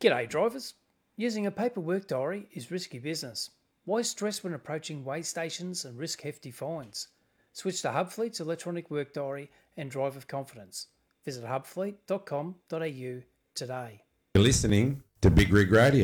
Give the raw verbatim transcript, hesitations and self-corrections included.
G'day drivers. Using a paper work diary is risky business. Why stress when approaching weigh stations and risk hefty fines? Switch to Hubfleet's electronic work diary and drive with confidence. Visit hubfleet dot com dot a u today. You're listening to Big Rig Radio.